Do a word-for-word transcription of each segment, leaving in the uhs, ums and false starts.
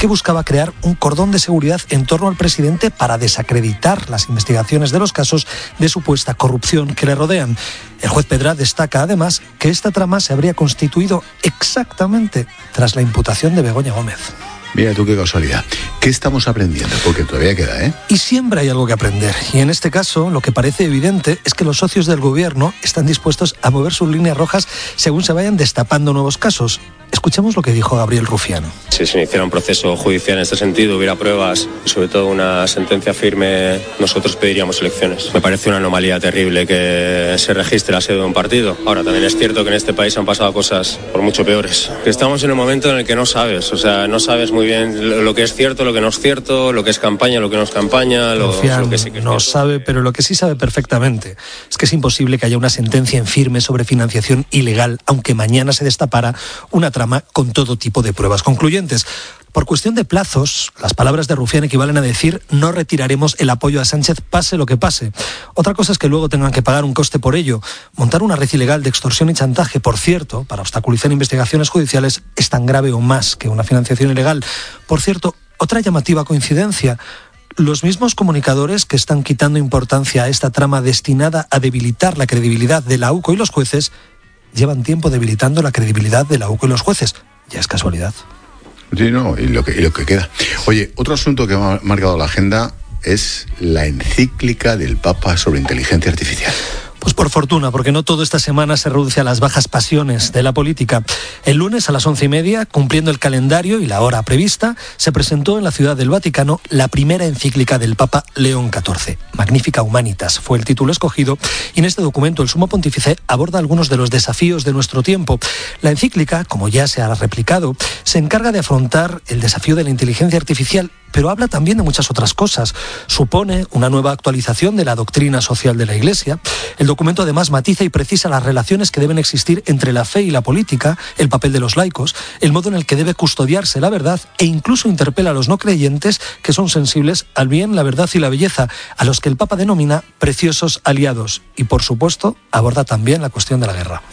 que buscaba crear un cordón de seguridad en torno al presidente para desacreditar las investigaciones de los casos de supuesta corrupción que le rodean. El juez Pedra destaca además que esta trama se habría constituido exactamente tras la imputación de Begoña Gómez. Mira tú qué casualidad. ¿Qué estamos aprendiendo? Porque todavía queda, ¿eh? Y siempre hay algo que aprender. Y en este caso, lo que parece evidente es que los socios del gobierno están dispuestos a mover sus líneas rojas según se vayan destapando nuevos casos. Escuchemos lo que dijo Gabriel Rufián. Si se iniciara un proceso judicial en este sentido, hubiera pruebas y sobre todo una sentencia firme, nosotros pediríamos elecciones. Me parece una anomalía terrible que se registre la sede de un partido. Ahora, también es cierto que en este país han pasado cosas por mucho peores. Que estamos en un momento en el que no sabes, o sea, no sabes muy bien lo que es cierto, lo que no es cierto, lo que es campaña, lo que no es campaña, lo, Rufián lo que sí que es no cierto. sabe, pero lo que sí sabe perfectamente es que es imposible que haya una sentencia en firme sobre financiación ilegal, aunque mañana se destapara una trama con todo tipo de pruebas concluyentes. Por cuestión de plazos, las palabras de Rufián equivalen a decir no retiraremos el apoyo a Sánchez pase lo que pase. Otra cosa es que luego tengan que pagar un coste por ello. Montar una red ilegal de extorsión y chantaje, por cierto, para obstaculizar investigaciones judiciales es tan grave o más que una financiación ilegal. Por cierto, otra llamativa coincidencia. Los mismos comunicadores que están quitando importancia a esta trama destinada a debilitar la credibilidad de la U C O y los jueces llevan tiempo debilitando la credibilidad de la U C O y los jueces. Ya es casualidad. Sí, no, y lo que, y lo que queda. Oye, otro asunto que ha marcado la agenda es la encíclica del Papa sobre inteligencia artificial. Pues por fortuna, porque no todo esta semana se reduce a las bajas pasiones de la política. El lunes a las once y media, cumpliendo el calendario y la hora prevista, se presentó en la Ciudad del Vaticano la primera encíclica del Papa León catorce. Magnifica Humanitas fue el título escogido, y en este documento el Sumo Pontífice aborda algunos de los desafíos de nuestro tiempo. La encíclica, como ya se ha replicado, se encarga de afrontar el desafío de la inteligencia artificial, pero habla también de muchas otras cosas. Supone una nueva actualización de la doctrina social de la Iglesia. El documento además matiza y precisa las relaciones que deben existir entre la fe y la política, el papel de los laicos, el modo en el que debe custodiarse la verdad, e incluso interpela a los no creyentes que son sensibles al bien, la verdad y la belleza, a los que el Papa denomina preciosos aliados. Y por supuesto, aborda también la cuestión de la guerra.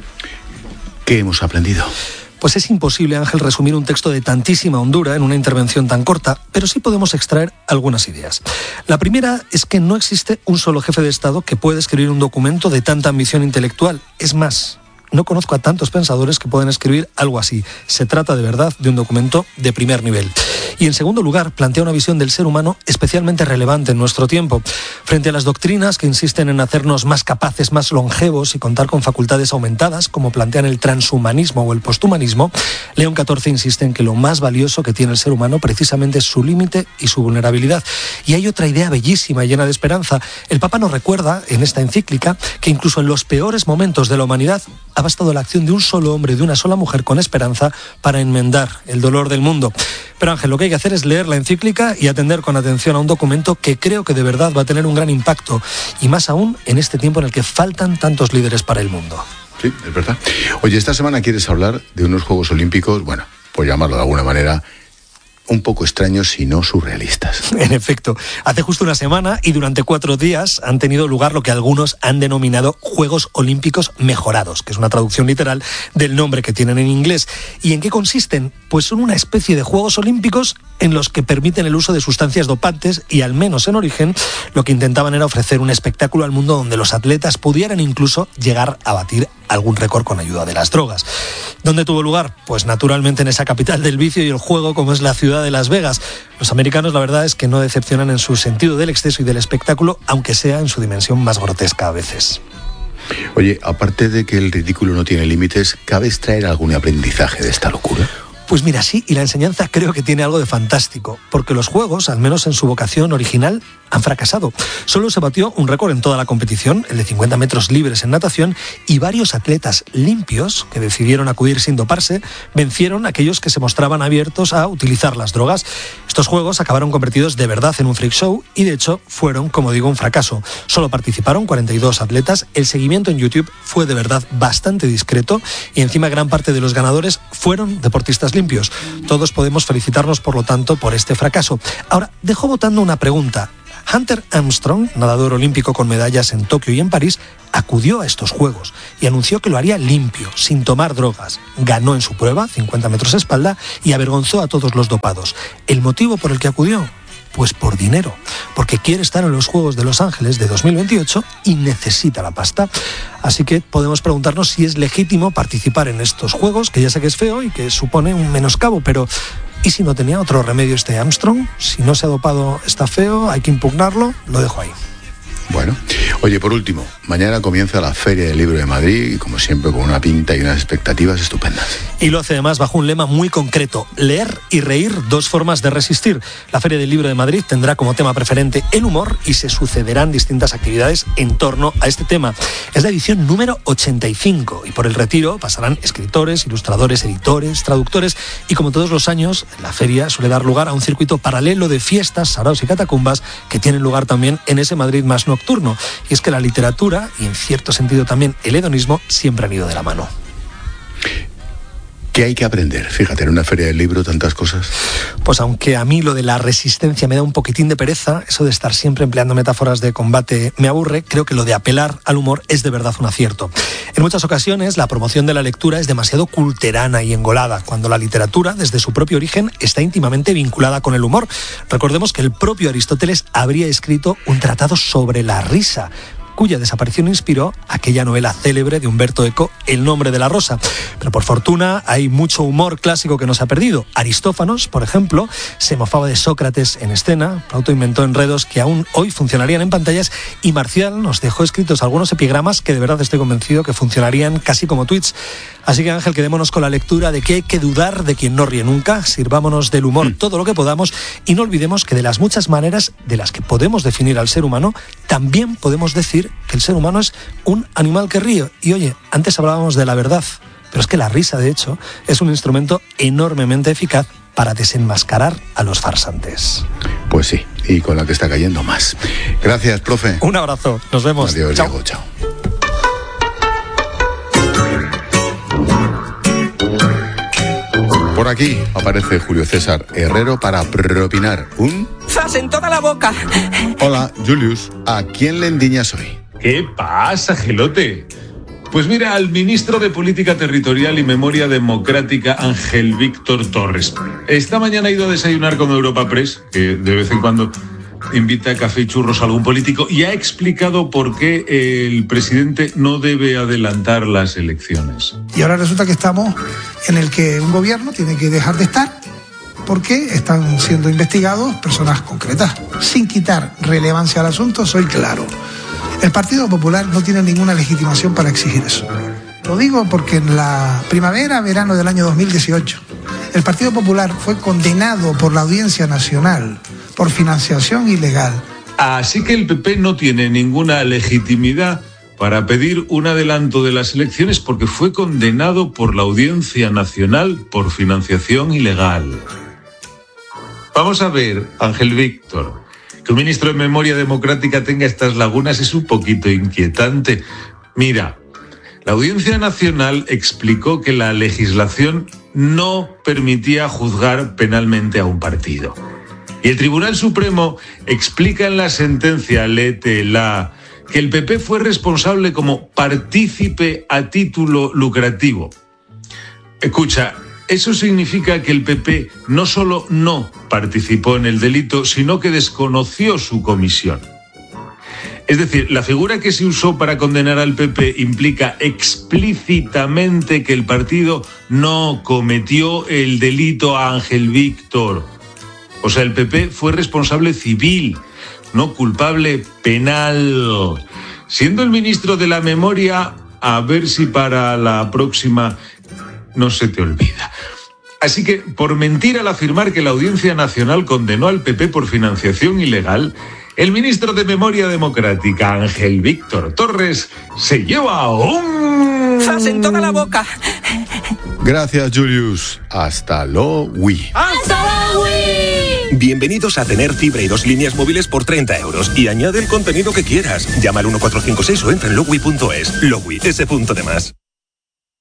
¿Qué hemos aprendido? Pues es imposible, Ángel, resumir un texto de tantísima hondura en una intervención tan corta, pero sí podemos extraer algunas ideas. La primera es que no existe un solo jefe de Estado que pueda escribir un documento de tanta ambición intelectual. Es más, no conozco a tantos pensadores que puedan escribir algo así. Se trata de verdad de un documento de primer nivel. Y en segundo lugar, plantea una visión del ser humano especialmente relevante en nuestro tiempo. Frente a las doctrinas que insisten en hacernos más capaces, más longevos y contar con facultades aumentadas, como plantean el transhumanismo o el posthumanismo, León catorce insiste en que lo más valioso que tiene el ser humano precisamente es su límite y su vulnerabilidad. Y hay otra idea bellísima y llena de esperanza. El Papa nos recuerda en esta encíclica que incluso en los peores momentos de la humanidad ha bastado la acción de un solo hombre y de una sola mujer con esperanza para enmendar el dolor del mundo. Pero Ángel, lo que hay que hacer es leer la encíclica y atender con atención a un documento que creo que de verdad va a tener un gran impacto, y más aún en este tiempo en el que faltan tantos líderes para el mundo. Sí, es verdad. Oye, esta semana quieres hablar de unos Juegos Olímpicos, bueno, por llamarlo de alguna manera, un poco extraños y no surrealistas. En efecto, hace justo una semana y durante cuatro días han tenido lugar lo que algunos han denominado Juegos Olímpicos Mejorados, que es una traducción literal del nombre que tienen en inglés. ¿Y en qué consisten? Pues son una especie de Juegos Olímpicos en los que permiten el uso de sustancias dopantes, y al menos en origen lo que intentaban era ofrecer un espectáculo al mundo donde los atletas pudieran incluso llegar a batir algún récord con ayuda de las drogas. ¿Dónde tuvo lugar? Pues naturalmente en esa capital del vicio y el juego como es la ciudad de Las Vegas. Los americanos, la verdad es que no decepcionan en su sentido del exceso y del espectáculo, aunque sea en su dimensión más grotesca a veces. Oye, aparte de que el ridículo no tiene límites, ¿cabe extraer algún aprendizaje de esta locura? Pues mira, sí, y la enseñanza creo que tiene algo de fantástico, porque los juegos, al menos en su vocación original, han fracasado. Solo se batió un récord en toda la competición, el de cincuenta metros libres en natación, y varios atletas limpios, que decidieron acudir sin doparse, vencieron a aquellos que se mostraban abiertos a utilizar las drogas. Estos juegos acabaron convertidos de verdad en un freak show, y de hecho fueron, como digo, un fracaso. Solo participaron cuarenta y dos atletas, el seguimiento en YouTube fue de verdad bastante discreto, y encima gran parte de los ganadores fueron deportistas limpios. Todos podemos felicitarnos, por lo tanto, por este fracaso. Ahora, dejo votando una pregunta. Hunter Armstrong, nadador olímpico con medallas en Tokio y en París, acudió a estos Juegos y anunció que lo haría limpio, sin tomar drogas. Ganó en su prueba, cincuenta metros espalda, y avergonzó a todos los dopados. ¿El motivo por el que acudió? Pues por dinero, porque quiere estar en los Juegos de Los Ángeles de dos mil veintiocho y necesita la pasta. Así que podemos preguntarnos si es legítimo participar en estos Juegos, que ya sé que es feo y que supone un menoscabo, pero ¿y si no tenía otro remedio este Armstrong? Si no se ha dopado está feo, hay que impugnarlo, lo dejo ahí. Bueno, oye, por último, mañana comienza la Feria del Libro de Madrid y como siempre con una pinta y unas expectativas estupendas. Y lo hace además bajo un lema muy concreto: leer y reír, dos formas de resistir. La Feria del Libro de Madrid tendrá como tema preferente el humor y se sucederán distintas actividades en torno a este tema. Es la edición número ochenta y cinco y por el retiro pasarán escritores, ilustradores, editores, traductores y como todos los años, la feria suele dar lugar a un circuito paralelo de fiestas, saraos y catacumbas que tienen lugar también en ese Madrid más nocturno. Y es que la literatura y en cierto sentido también el hedonismo siempre han ido de la mano. ¿Qué hay que aprender? Fíjate, en una feria del libro tantas cosas. Pues aunque a mí lo de la resistencia me da un poquitín de pereza, eso de estar siempre empleando metáforas de combate me aburre, creo que lo de apelar al humor es de verdad un acierto. En muchas ocasiones la promoción de la lectura es demasiado culterana y engolada, cuando la literatura, desde su propio origen, está íntimamente vinculada con el humor. Recordemos que el propio Aristóteles habría escrito un tratado sobre la risa, cuya desaparición inspiró aquella novela célebre de Humberto Eco, El nombre de la rosa. Pero por fortuna hay mucho humor clásico que no se ha perdido. Aristófanos, por ejemplo, se mofaba de Sócrates en escena, Plauto inventó enredos que aún hoy funcionarían en pantallas y Marcial nos dejó escritos algunos epigramas que de verdad estoy convencido que funcionarían casi como tweets. Así que Ángel, quedémonos con la lectura de que hay que dudar de quien no ríe nunca, sirvámonos del humor mm. todo lo que podamos y no olvidemos que de las muchas maneras de las que podemos definir al ser humano, también podemos decir que el ser humano es un animal que ríe. Y oye, antes hablábamos de la verdad, pero es que la risa, de hecho, es un instrumento enormemente eficaz para desenmascarar a los farsantes. Pues sí, y con la que está cayendo más. Gracias, profe. Un abrazo, nos vemos. Adiós, chao. Diego, chao. Por aquí aparece Julio César Herrero para propinar un... ¡Zas en toda la boca! Hola, Julius. ¿A quién le endiñas hoy? ¿Qué pasa, gelote? Pues mira, al ministro de Política Territorial y Memoria Democrática, Ángel Víctor Torres. Esta mañana ha ido a desayunar con Europa Press, que de vez en cuando invita café y churros a algún político, y ha explicado por qué el presidente no debe adelantar las elecciones. Y ahora resulta que estamos en el que un gobierno tiene que dejar de estar porque están siendo investigados personas concretas. Sin quitar relevancia al asunto, soy claro. El Partido Popular no tiene ninguna legitimación para exigir eso. Lo digo porque en la primavera, verano del año dos mil dieciocho, el Partido Popular fue condenado por la Audiencia Nacional por financiación ilegal. Así que el P P no tiene ninguna legitimidad para pedir un adelanto de las elecciones porque fue condenado por la Audiencia Nacional por financiación ilegal. Vamos a ver, Ángel Víctor, que un ministro de Memoria Democrática tenga estas lagunas es un poquito inquietante. Mira, la Audiencia Nacional explicó que la legislación no permitía juzgar penalmente a un partido. Y el Tribunal Supremo explica en la sentencia, léetela, que el P P fue responsable como partícipe a título lucrativo. Escucha, eso significa que el P P no solo no participó en el delito, sino que desconoció su comisión. Es decir, la figura que se usó para condenar al P P implica explícitamente que el partido no cometió el delito a Ángel Víctor. O sea, el P P fue responsable civil, no culpable penal. Siendo el ministro de la Memoria, a ver si para la próxima no se te olvida. Así que, por mentir al afirmar que la Audiencia Nacional condenó al P P por financiación ilegal, el ministro de Memoria Democrática, Ángel Víctor Torres, se lleva un... ¡Zas en toda la boca! Gracias, Julius. Hasta luego. ¡Hasta luego! Bienvenidos a tener fibra y dos líneas móviles por treinta euros y añade el contenido que quieras. Llama al uno cuatro cinco seis o entra en logui punto es. Logui, ese punto de más.